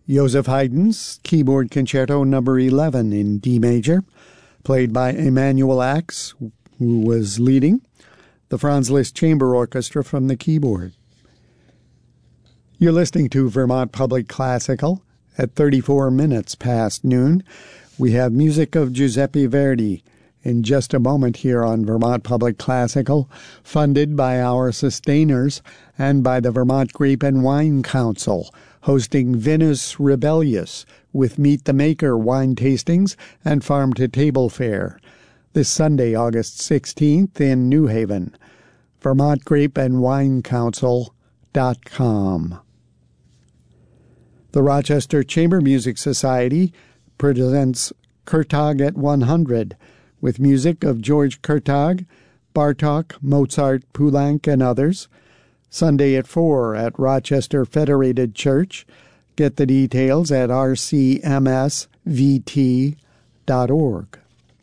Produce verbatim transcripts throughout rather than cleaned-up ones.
Joseph Haydn's Keyboard Concerto Number eleven in D major, played by Emanuel Ax, who was leading the Franz Liszt Chamber Orchestra from the keyboard. You're listening to Vermont Public Classical at thirty-four minutes past noon. We have music of Giuseppe Verdi in just a moment here on Vermont Public Classical, funded by our sustainers and by the Vermont Grape and Wine Council, hosting Vinous Rebellious with Meet the Maker wine tastings and farm-to-table fare this Sunday, August sixteenth in New Haven. Vermont Grape and Wine Council dot com. The Rochester Chamber Music Society presents Kurtag at one hundred, with music of George Kurtag, Bartók, Mozart, Poulenc, and others, Sunday at four at Rochester Federated Church. Get the details at r c m s v t dot org.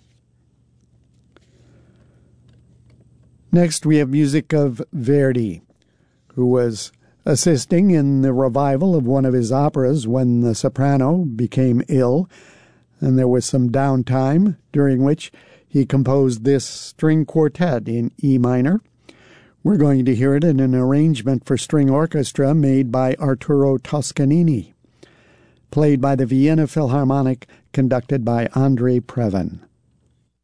Next, we have music of Verdi, who was assisting in the revival of one of his operas when the soprano became ill, and there was some downtime during which he composed this string quartet in E minor. We're going to hear it in an arrangement for string orchestra made by Arturo Toscanini, played by the Vienna Philharmonic, conducted by Andrei Previn.